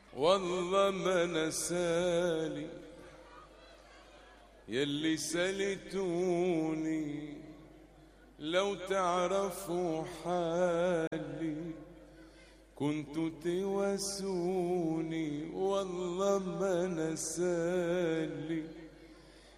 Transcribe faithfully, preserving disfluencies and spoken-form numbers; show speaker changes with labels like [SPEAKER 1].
[SPEAKER 1] والله ما نسالي يلي سلتوني، لو تعرفوا حالي كنتوا تواسوني. والله ما نسالي